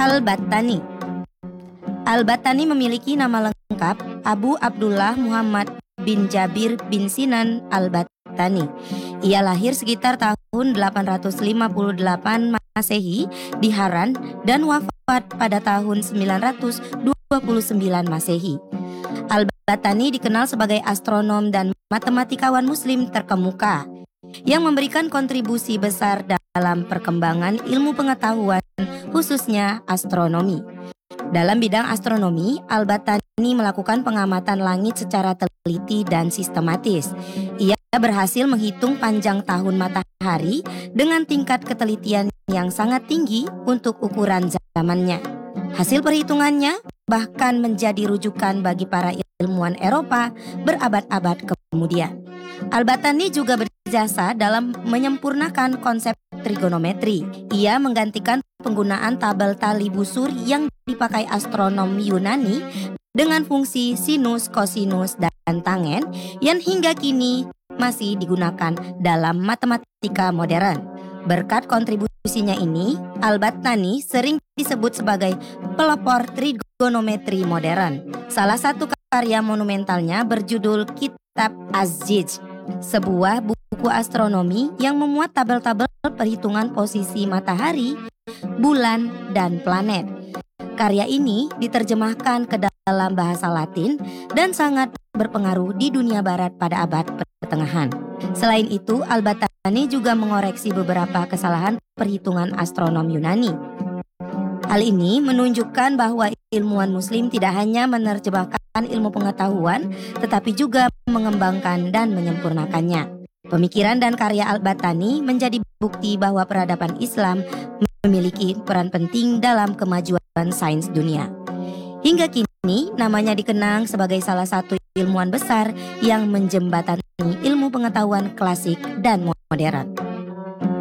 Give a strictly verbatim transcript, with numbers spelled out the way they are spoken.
Al-Battani. Al-Battani memiliki nama lengkap Abu Abdullah Muhammad bin Jabir bin Sinan Al-Battani. Ia lahir sekitar tahun delapan ratus lima puluh delapan Masehi di Haran dan wafat pada tahun sembilan ratus dua puluh sembilan Masehi. Al-Battani dikenal sebagai astronom dan matematikawan muslim terkemuka yang memberikan kontribusi besar dalam perkembangan ilmu pengetahuan, khususnya astronomi. Dalam bidang astronomi, Al-Battani melakukan pengamatan langit secara teliti dan sistematis. Ia berhasil menghitung panjang tahun matahari dengan tingkat ketelitian yang sangat tinggi untuk ukuran zamannya. Hasil perhitungannya bahkan menjadi rujukan bagi para ilmuwan Eropa berabad-abad kemudian. Al-Battani juga berjasa dalam menyempurnakan konsep trigonometri. Ia menggantikan penggunaan tabel tali busur yang dipakai astronom Yunani dengan fungsi sinus, kosinus, dan tangen yang hingga kini masih digunakan dalam matematika modern. Berkat kontribusinya ini, Al-Battani sering disebut sebagai pelopor trigonometri modern. Salah satu karya monumentalnya berjudul Kitab Az-Zij, sebuah buku astronomi yang memuat tabel-tabel perhitungan posisi matahari, bulan, dan planet. Karya ini diterjemahkan ke dalam bahasa Latin dan sangat berpengaruh di dunia barat pada abad pertengahan. Selain itu, Al-Battani juga mengoreksi beberapa kesalahan perhitungan astronom Yunani. Hal ini menunjukkan bahwa ilmuwan muslim tidak hanya menerjemahkan ilmu pengetahuan, tetapi juga mengembangkan dan menyempurnakannya. Pemikiran dan karya Al-Battani menjadi bukti bahwa peradaban Islam memiliki peran penting dalam kemajuan sains dunia. Hingga kini, namanya dikenang sebagai salah satu ilmuwan besar yang menjembatani ilmu pengetahuan klasik dan modern.